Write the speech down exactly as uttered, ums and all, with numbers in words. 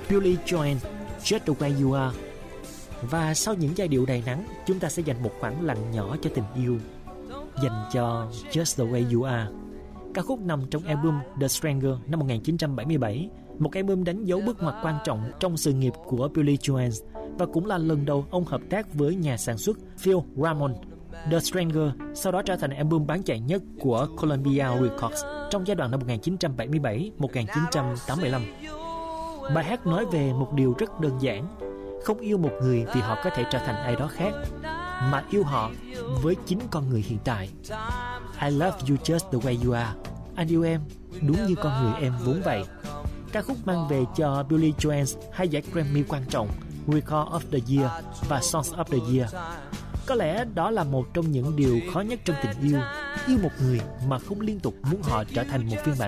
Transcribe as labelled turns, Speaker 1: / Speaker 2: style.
Speaker 1: Billy Joel, Just the Way You Are. Và sau những giai điệu đầy nắng, chúng ta sẽ dành một khoảng lặng nhỏ cho tình yêu, dành cho Just the Way You Are. Ca khúc nằm trong album The Stranger năm một nghìn chín trăm bảy mươi bảy, một album đánh dấu bước ngoặt quan trọng trong sự nghiệp của Billy Joel, và cũng là lần đầu ông hợp tác với nhà sản xuất Phil Ramone. The Stranger sau đó trở thành album bán chạy nhất của Columbia Records trong giai đoạn năm một nghìn chín trăm bảy mươi bảy đến một nghìn chín trăm tám mươi lăm. Bài hát nói về một điều rất đơn giản: không yêu một người vì họ có thể trở thành ai đó khác, mà yêu họ với chính con người hiện tại. I love you just the way you are. Anh yêu em đúng như con người em vốn vậy. Ca khúc mang về cho Billy Joel hai giải Grammy quan trọng, Record of the Year và Songs of the Year. Có lẽ đó là một trong những điều khó nhất trong tình yêu, yêu một người mà không liên tục muốn họ trở thành một phiên bản